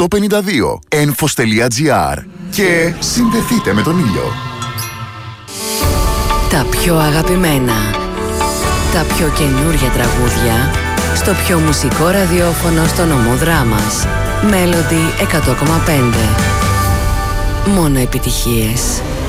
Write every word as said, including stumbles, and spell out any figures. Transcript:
οκτώ πενήντα δύο enfos τελεία gr και συνδεθείτε με τον ήλιο. Τα πιο αγαπημένα, τα πιο καινούρια τραγούδια στο πιο μουσικό ραδιόφωνο στο νομό Δράμας. Melody εκατό κόμμα πέντε. Μόνο επιτυχίες.